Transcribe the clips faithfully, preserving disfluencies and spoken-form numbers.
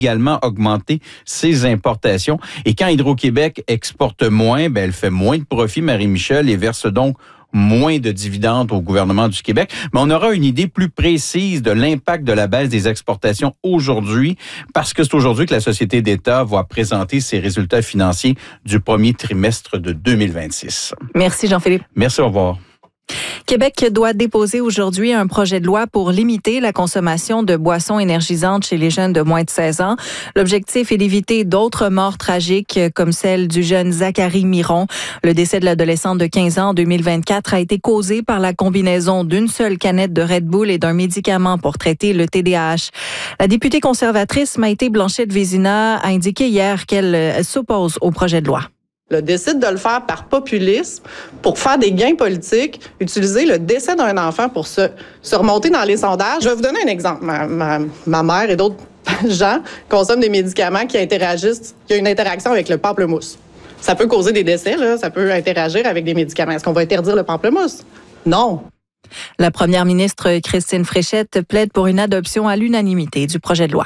également augmenter ses importations. Et quand Hydro-Québec exporte moins, ben elle fait moins de profit, Marie-Michel, et verse donc moins de dividendes au gouvernement du Québec. Mais on aura une idée plus précise de l'impact de la baisse des exportations aujourd'hui, parce que c'est aujourd'hui que la Société d'État va présenter ses résultats financiers du premier trimestre de deux mille vingt-six. Merci Jean-Philippe. Merci, au revoir. Québec doit déposer aujourd'hui un projet de loi pour limiter la consommation de boissons énergisantes chez les jeunes de moins de seize ans. L'objectif est d'éviter d'autres morts tragiques comme celle du jeune Zachary Miron. Le décès de l'adolescente de quinze ans en deux mille vingt-quatre a été causé par la combinaison d'une seule canette de Red Bull et d'un médicament pour traiter le T D A H. La députée conservatrice Maïté Blanchette-Vézina a indiqué hier qu'elle s'oppose au projet de loi. Le décide de le faire par populisme, pour faire des gains politiques, utiliser le décès d'un enfant pour se, se remonter dans les sondages. Je vais vous donner un exemple. Ma, ma, ma mère et d'autres gens consomment des médicaments qui interagissent, qui ont une interaction avec le pamplemousse. Ça peut causer des décès, là, ça peut interagir avec des médicaments. Est-ce qu'on va interdire le pamplemousse? Non. La première ministre Christine Fréchette plaide pour une adoption à l'unanimité du projet de loi.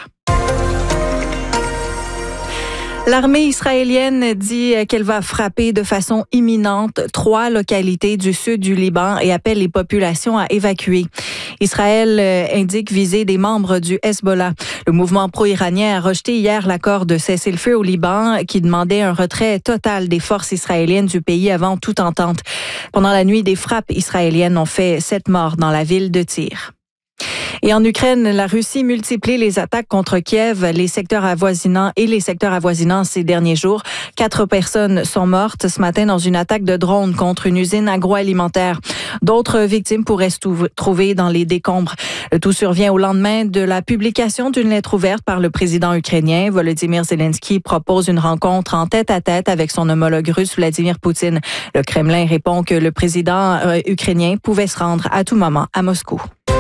L'armée israélienne dit qu'elle va frapper de façon imminente trois localités du sud du Liban et appelle les populations à évacuer. Israël indique viser des membres du Hezbollah. Le mouvement pro-iranien a rejeté hier l'accord de cessez-le-feu au Liban qui demandait un retrait total des forces israéliennes du pays avant toute entente. Pendant la nuit, des frappes israéliennes ont fait sept morts dans la ville de Tyr. Et en Ukraine, la Russie multiplie les attaques contre Kiev, les secteurs avoisinants et les secteurs avoisinants ces derniers jours. Quatre personnes sont mortes ce matin dans une attaque de drone contre une usine agroalimentaire. D'autres victimes pourraient se trouver dans les décombres. Le tout survient au lendemain de la publication d'une lettre ouverte par le président ukrainien. Volodymyr Zelensky propose une rencontre en tête-à-tête avec son homologue russe Vladimir Poutine. Le Kremlin répond que le président ukrainien pouvait se rendre à tout moment à Moscou.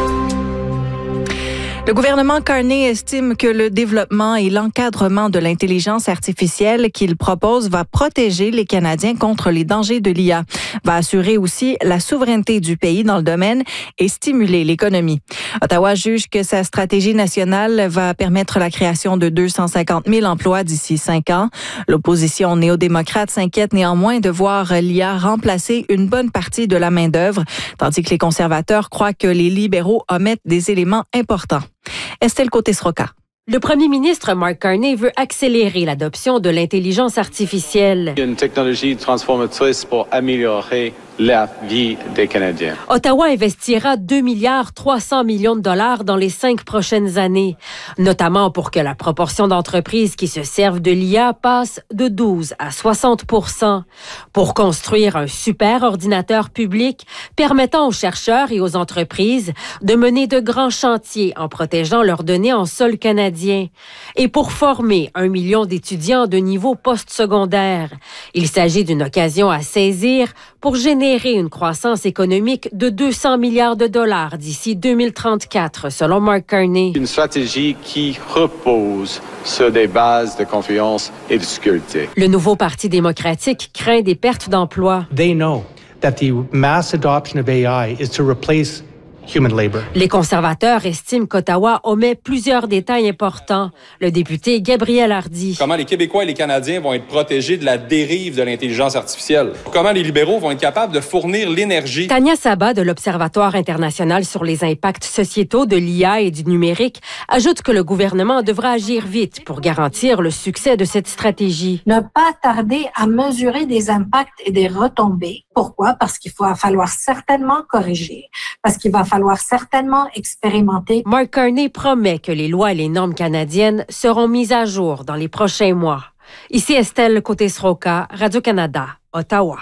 Le gouvernement Carney estime que le développement et l'encadrement de l'intelligence artificielle qu'il propose va protéger les Canadiens contre les dangers de l'I A, va assurer aussi la souveraineté du pays dans le domaine et stimuler l'économie. Ottawa juge que sa stratégie nationale va permettre la création de deux cent cinquante mille emplois d'ici cinq ans. L'opposition néo-démocrate s'inquiète néanmoins de voir l'I A remplacer une bonne partie de la main-d'œuvre, tandis que les conservateurs croient que les libéraux omettent des éléments importants. Estelle Côté-Sroca. Le premier ministre Mark Carney veut accélérer l'adoption de l'intelligence artificielle. Une technologie transformatrice pour améliorer la vie des Canadiens. Ottawa investira deux milliards trois cents millions de dollars dans les cinq prochaines années, notamment pour que la proportion d'entreprises qui se servent de l'I A passe de douze à soixante pour cent, pour construire un super ordinateur public permettant aux chercheurs et aux entreprises de mener de grands chantiers en protégeant leurs données en sol canadien, et pour former un million d'étudiants de niveau postsecondaire. Il s'agit d'une occasion à saisir pour générer une croissance économique de deux cents milliards de dollars d'ici deux mille trente-quatre, selon Mark Carney. Une stratégie qui repose sur des bases de confiance et de sécurité. Le nouveau Parti démocratique craint des pertes d'emplois. They know that the mass adoption of A I is to replace human labor. Les conservateurs estiment qu'Ottawa omet plusieurs détails importants. Le député Gabriel Hardy. Comment les Québécois et les Canadiens vont être protégés de la dérive de l'intelligence artificielle? Comment les libéraux vont être capables de fournir l'énergie? Tania Sabat de l'Observatoire international sur les impacts sociétaux de l'I A et du numérique ajoute que le gouvernement devra agir vite pour garantir le succès de cette stratégie. Ne pas tarder à mesurer des impacts et des retombées. Pourquoi? Parce qu'il va falloir certainement corriger, parce qu'il va falloir falloir certainement expérimenter. Mark Carney promet que les lois et les normes canadiennes seront mises à jour dans les prochains mois. Ici Estelle Côté-Sroca, Radio-Canada, Ottawa.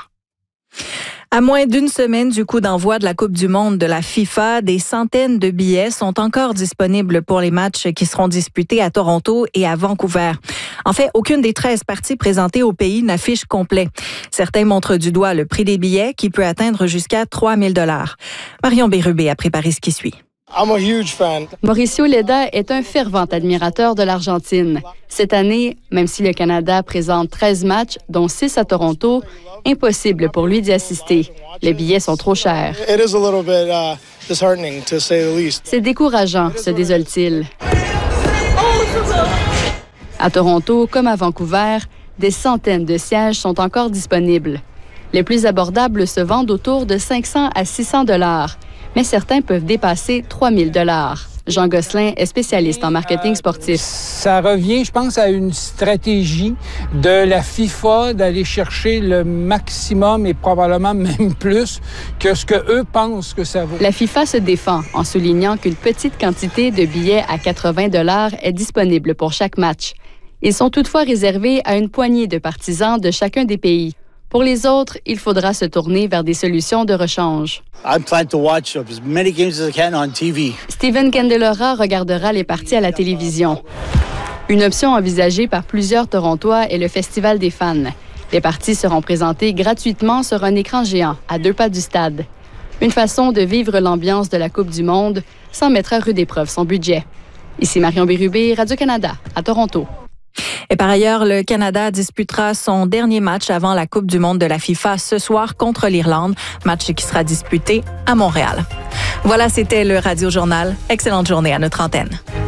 À moins d'une semaine du coup d'envoi de la Coupe du monde de la FIFA, des centaines de billets sont encore disponibles pour les matchs qui seront disputés à Toronto et à Vancouver. En fait, aucune des treize parties présentées au pays n'affiche complet. Certains montrent du doigt le prix des billets qui peut atteindre jusqu'à trois mille dollars. Marion Bérubé a préparé ce qui suit. I'm a huge fan. Mauricio Leda est un fervent admirateur de l'Argentine. Cette année, même si le Canada présente treize matchs, dont six à Toronto, impossible pour lui d'y assister. Les billets sont trop chers. It is a little bit, uh, disheartening, to say the least. C'est décourageant, se désole-t-il. À Toronto, comme à Vancouver, des centaines de sièges sont encore disponibles. Les plus abordables se vendent autour de cinq cents à six cents dollars, mais certains peuvent dépasser trois mille dollars. Jean Gosselin est spécialiste en marketing sportif. Ça revient, je pense, à une stratégie de la FIFA d'aller chercher le maximum et probablement même plus que ce que eux pensent que ça vaut. La FIFA se défend en soulignant qu'une petite quantité de billets à quatre-vingts dollars est disponible pour chaque match. Ils sont toutefois réservés à une poignée de partisans de chacun des pays. Pour les autres, il faudra se tourner vers des solutions de rechange. I plan to watch as many games as I can on T V. Steven Candelora regardera les parties à la télévision. Une option envisagée par plusieurs Torontois est le Festival des fans. Les parties seront présentées gratuitement sur un écran géant à deux pas du stade. Une façon de vivre l'ambiance de la Coupe du Monde sans mettre à rude épreuve son budget. Ici Marion Bérubé, Radio-Canada, à Toronto. Et par ailleurs, le Canada disputera son dernier match avant la Coupe du monde de la FIFA ce soir contre l'Irlande, match qui sera disputé à Montréal. Voilà, c'était le Radio Journal. Excellente journée à notre antenne.